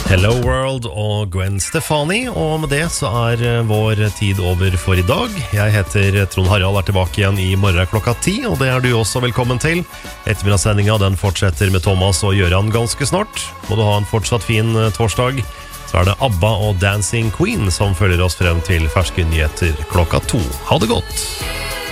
Hello World og Gwen Stefani, og med det så vår tid over for i dag. Jeg heter Trond Harald, tilbake igjen i morgen klokka 10, og det du også velkommen til. Ettermiddagssendingen den fortsetter med Thomas og Gøran ganske snart. Må du ha en fortsatt fin torsdag, så det ABBA og Dancing Queen som følger oss frem til ferske nyheter klokka 2. Ha det godt!